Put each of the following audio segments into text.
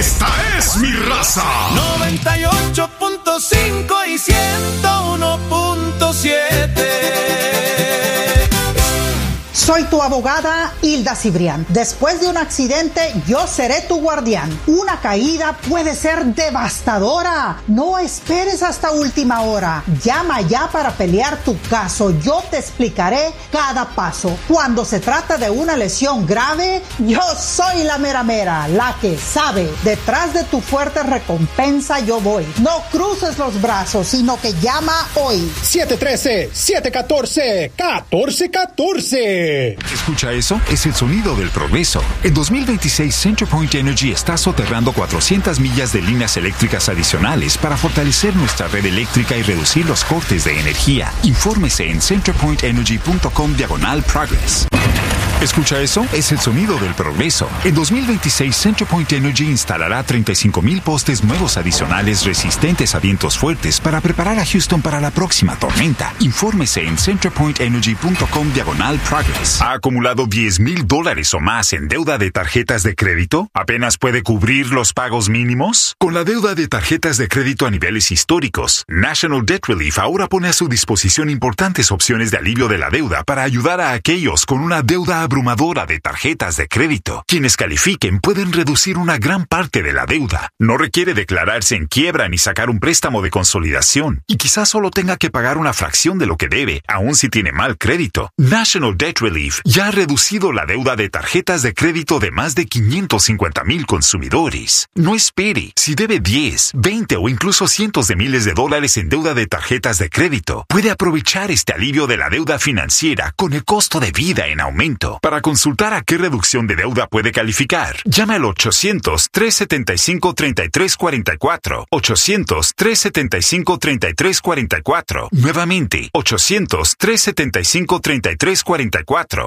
Esta es mi raza. 98.5 y 101.7. Soy tu abogada, Hilda Cibrián. Después de un accidente, yo seré tu guardián. Una caída puede ser devastadora. No esperes hasta última hora. Llama ya para pelear tu caso. Yo te explicaré cada paso. Cuando se trata de una lesión grave, yo soy la mera mera, la que sabe. Detrás de tu fuerte recompensa yo voy. No cruces los brazos, sino que llama hoy. 713-714-1414. ¿Escucha eso? Es el sonido del progreso. En 2026, CenterPoint Energy está soterrando 400 millas de líneas eléctricas adicionales para fortalecer nuestra red eléctrica y reducir los cortes de energía. Infórmese en centerpointenergy.com/progress. ¿Escucha eso? Es el sonido del progreso. En 2026, CenterPoint Energy instalará 35,000 postes nuevos adicionales resistentes a vientos fuertes para preparar a Houston para la próxima tormenta. Infórmese en centerpointenergy.com/progress. ¿Ha acumulado $10,000 o más en deuda de tarjetas de crédito? ¿Apenas puede cubrir los pagos mínimos? Con la deuda de tarjetas de crédito a niveles históricos, National Debt Relief ahora pone a su disposición importantes opciones de alivio de la deuda para ayudar a aquellos con una deuda abrumadora de tarjetas de crédito. Quienes califiquen pueden reducir una gran parte de la deuda. No requiere declararse en quiebra ni sacar un préstamo de consolidación. Y quizás solo tenga que pagar una fracción de lo que debe, aun si tiene mal crédito. National Debt Relief ya ha reducido la deuda de tarjetas de crédito de más de 550,000 consumidores. No espere. Si debe 10, 20 o incluso cientos de miles de dólares en deuda de tarjetas de crédito, puede aprovechar este alivio de la deuda financiera con el costo de vida en aumento. Para consultar a qué reducción de deuda puede calificar, llama al 800-375-3344. 800-375-3344. Nuevamente, 800-375-3344.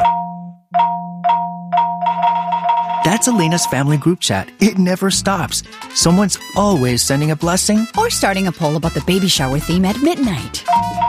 That's Elena's family group chat. It never stops. Someone's always sending a blessing or starting a poll about the baby shower theme at midnight.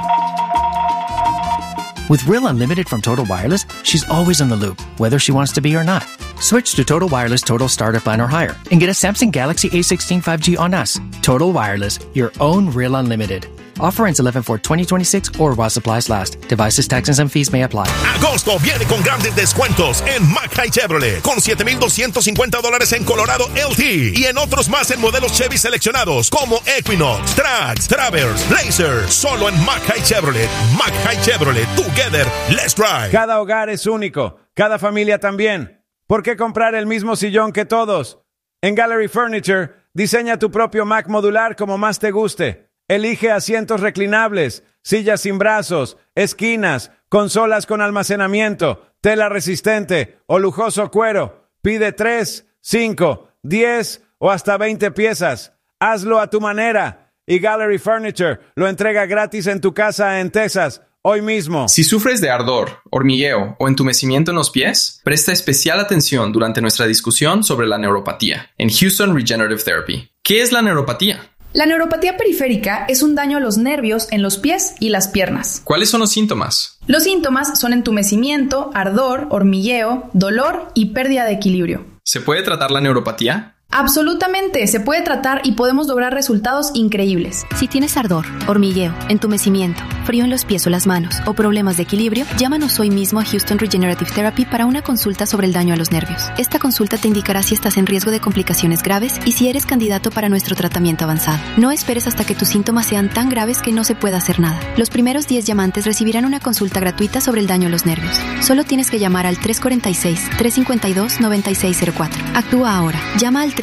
With Real Unlimited from Total Wireless, she's always in the loop, whether she wants to be or not. Switch to Total Wireless Total Starter Plan or higher and get a Samsung Galaxy A16 5G on us. Total Wireless, your own Real Unlimited. Offer ends 11/4/2026 or while supplies last. Devices, taxes and fees may apply. Agosto viene con grandes descuentos en Mackay Chevrolet con $7,250 en Colorado LT y en otros más en modelos Chevy seleccionados como Equinox, Trax, Traverse, Blazer. Solo en Mackay Chevrolet. Mackay Chevrolet. Together, let's drive. Cada hogar es único. Cada familia también. ¿Por qué comprar el mismo sillón que todos? En Gallery Furniture, diseña tu propio Mac modular como más te guste. Elige asientos reclinables, sillas sin brazos, esquinas, consolas con almacenamiento, tela resistente o lujoso cuero. Pide 3, 5, 10 o hasta 20 piezas. Hazlo a tu manera. Y Gallery Furniture lo entrega gratis en tu casa en Texas hoy mismo. Si sufres de ardor, hormigueo o entumecimiento en los pies, presta especial atención durante nuestra discusión sobre la neuropatía en Houston Regenerative Therapy. ¿Qué es la neuropatía? La neuropatía periférica es un daño a los nervios en los pies y las piernas. ¿Cuáles son los síntomas? Los síntomas son entumecimiento, ardor, hormigueo, dolor y pérdida de equilibrio. ¿Se puede tratar la neuropatía? Absolutamente, se puede tratar y podemos lograr resultados increíbles. Si tienes ardor, hormigueo, entumecimiento, frío en los pies o las manos o problemas de equilibrio, llámanos hoy mismo a Houston Regenerative Therapy para una consulta sobre el daño a los nervios. Esta consulta te indicará si estás en riesgo de complicaciones graves y si eres candidato para nuestro tratamiento avanzado. No esperes hasta que tus síntomas sean tan graves que no se pueda hacer nada. Los primeros 10 llamantes recibirán una consulta gratuita sobre el daño a los nervios. Solo tienes que llamar al 346-352-9604. Actúa ahora. Llama al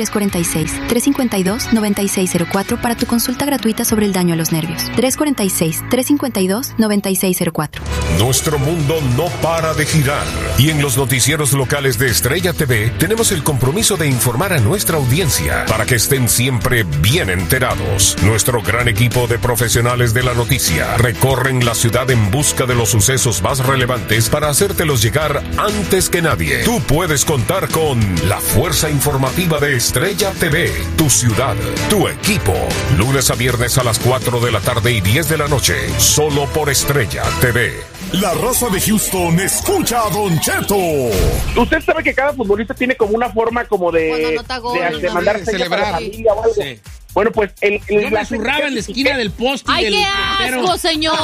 346-352-9604 para tu consulta gratuita sobre el daño a los nervios. 346-352-9604. Nuestro mundo no para de girar. Y en los noticieros locales de Estrella TV tenemos el compromiso de informar a nuestra audiencia para que estén siempre bien enterados. Nuestro gran equipo de profesionales de la noticia recorren la ciudad en busca de los sucesos más relevantes para hacértelos llegar antes que nadie. Tú puedes contar con la fuerza informativa de Estrella TV, tu ciudad, tu equipo. Lunes a viernes a las 4 de la tarde y 10 de la noche, solo por Estrella TV. La raza de Houston escucha a Don Cheto. Usted sabe que cada futbolista tiene como una forma como de mandar de celebrar. A la familia o algo. Sí. Bueno, pues yo me zurraba en la esquina del poste. ¡Ay, qué asco, señor!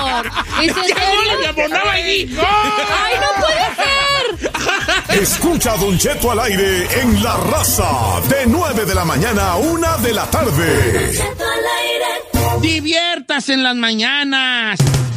¡Ay, no puede ser! Escucha a Don Cheto al aire en La Raza, de 9 de la mañana a 1 de la tarde. Diviértase en las mañanas.